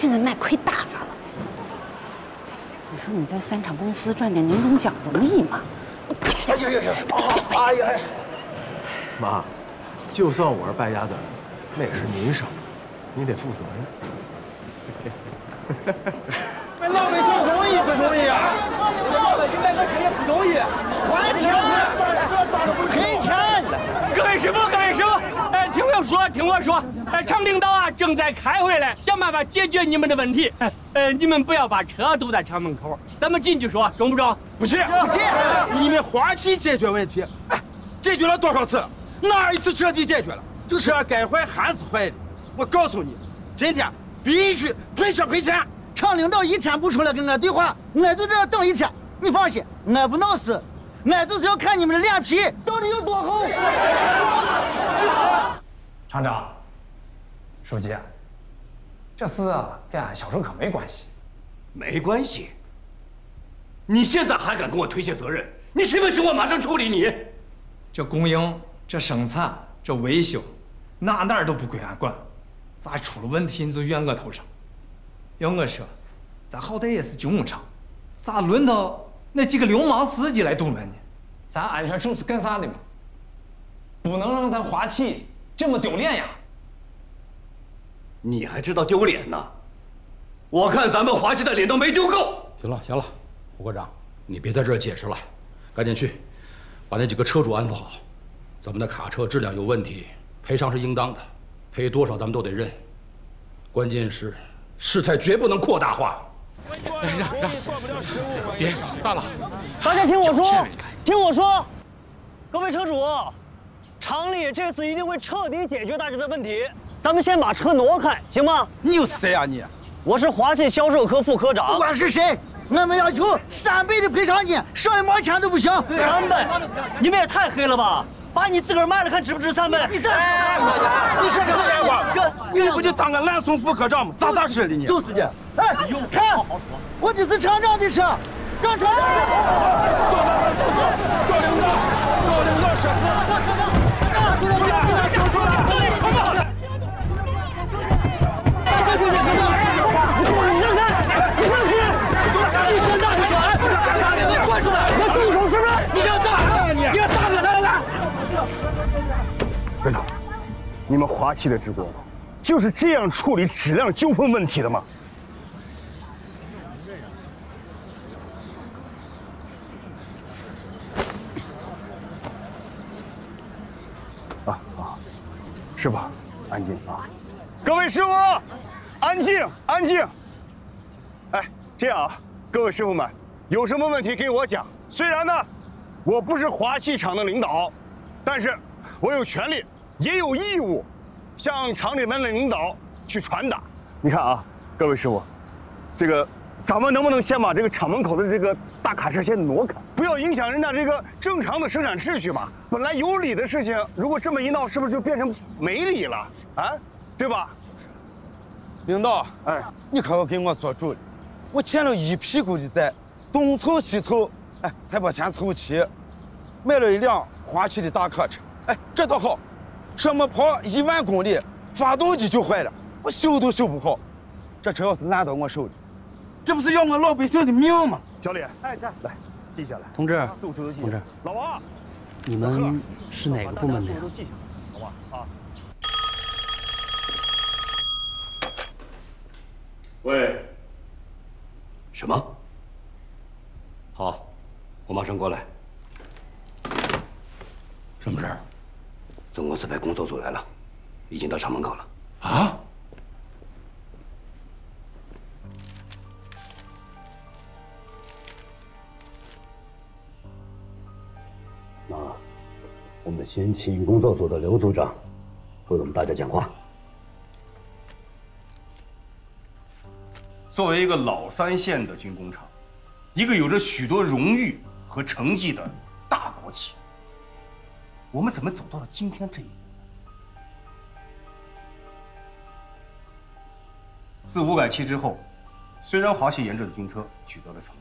现在卖亏大发了。你说你在3厂公司赚点年终奖容易吗？ 哎呀呀呀！哎呀！妈，就算我是败家子儿，那也是您生的，您得负责任。 为老百姓容易不容易啊？老百姓买个车也不容易，还钱赔钱！ 各位师傅，哎，听我说，哎，厂领导啊正在开会呢，想办法解决你们的问题。你们不要把车堵在厂门口，咱们进去说，中不中？ 不去！你们花旗解决问题，哎，解决了多少次了？哪一次彻底解决了？这车该坏还是坏的。我告诉你，今天必须赔车赔钱。 厂领导一天不出来跟俺对话，俺就在这等一天。你放心，俺不闹事，俺就是要看你们的脸皮到底有多厚。 厂长、书记，这事跟俺销售可没关系。 没关系。你现在还敢跟我推卸责任？你信不信我马上处理你？ 这供应、这生产、这维修，哪儿都不归俺管。咋出了问题你就怨我头上？要我说，咱好歹也是军工厂，咋轮到那几个流氓司机来堵门呢？咱安全处是干啥的嘛？不能让咱花旗这么丢脸呀！ 你还知道丢脸呢？我看咱们华旗的脸都没丢够。 行了，胡科长，你别在这儿解释了，赶紧去把那几个车主安抚好。咱们的卡车质量有问题，赔偿是应当的，赔多少咱们都得认。关键是事态绝不能扩大化。 让，别散了。 大家听我说，各位车主，厂里这次一定会彻底解决大家的问题。咱们先把车挪开，行吗？ 你有谁啊你？ 我是华旗销售科副科长。 不管是谁，我们要求3倍的赔偿金，少1毛钱都不行。 3倍？你们也太黑了吧！把你自个儿卖了，看值不值3倍？ 你说这玩意儿，你不就当个蓝松副科长吗？咋似的你？ 就是这。哎，看，我这是厂长的车，让厂长。 赵领导说出来！ 队长，你们华旗的职工就是这样处理质量纠纷问题的吗？师傅，安静啊！各位师傅，安静。哎，这样啊，各位师傅们，有什么问题给我讲。虽然呢，我不是华旗厂的领导，但是我有权利，也有义务，向厂里面的领导去传达。你看啊，各位师傅，这个咱们能不能先把这个厂门口的这个大卡车先挪开，不要影响人家这个正常的生产秩序嘛？本来有理的事情，如果这么一闹，是不是就变成没理了啊？对吧？ 领导，哎，你可要给我做主了，我欠了一屁股的债，东凑西凑，哎，才把钱凑齐，买了一辆华旗的大客车。哎，这倒好，车没跑1万公里，发动机就坏了，我修都修不好。这车要是烂到我手里，这不是要我老百姓的命吗？ 小李，哎，这来，记下来。 同志， 老王， 你们是哪个部门的呀？ 好吧，啊。 喂。什么？好，我马上过来。 什么事儿？ 总公司派工作组来了，已经到厂门口了。 啊？ 那我们先请工作组的刘组长为我们大家讲话。 作为一个老3线的军工厂，一个有着许多荣誉和成绩的大国企，我们怎么走到了今天这一步？自5改期之后，虽然华旗研制的军车取得了成